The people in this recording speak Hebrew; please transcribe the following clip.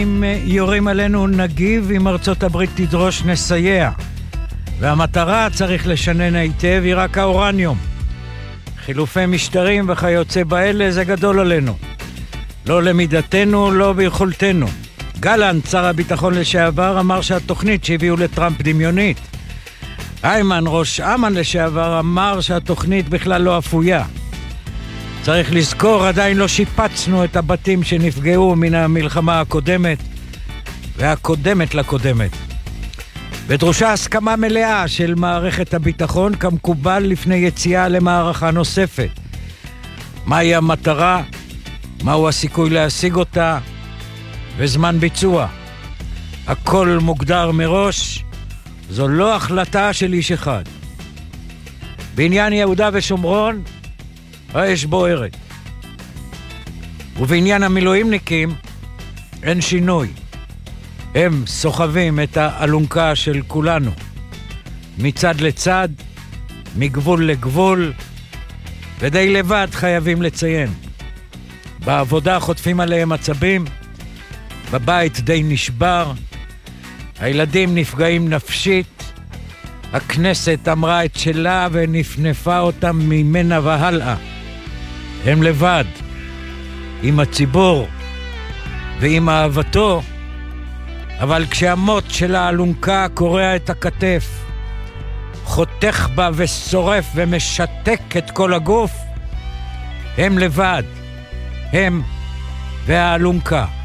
אם יורים עלינו נגיב, אם ארצות הברית תדרוש נסייע. והמטרה, צריך לשנן היטב, היא רק האורניום. חילופי משטרים וכיוצא באלה זה גדול עלינו. לא למידתנו, לא ביכולתנו. גלנט, שר הביטחון לשעבר, אמר שהתוכנית שהביאו לטראמפ דמיונית. איימן, ראש אמ"ן לשעבר, אמר שהתוכנית בכלל לא אפויה. צריך לזכור, עדיין לא שיפצנו את הבתים שנפגעו מן המלחמה הקודמת והקודמת לקודמת. ודרושה הסכמה מלאה של מערכת הביטחון כמקובל לפני יציאה למערכה נוספת. מהי המטרה? מהו הסיכוי להשיג אותה? וזמן ביצוע. הכל מוגדר מראש, זו לא החלטה של איש אחד. בעניין יהודה ושומרון, האש בוערת. ובעניין המילואימניקים, אין שינוי. הם סוחבים את האלונקה של כולנו. מצד לצד, מגבול לגבול, ודי לבד חייבים לציין. בעבודה חוטפים עליהם עצבים, בבית די נשבר, הילדים נפגעים נפשית, הכנסת אמרה את שלה ונפנפה אותם ממנה והלאה. הם לבד, עם הציבור ועם אהבתו, אבל כשהמוט של האלונקה קורע את הכתף, חותך בה ושורף ומשתק את כל הגוף, הם לבד, הם והאלונקה.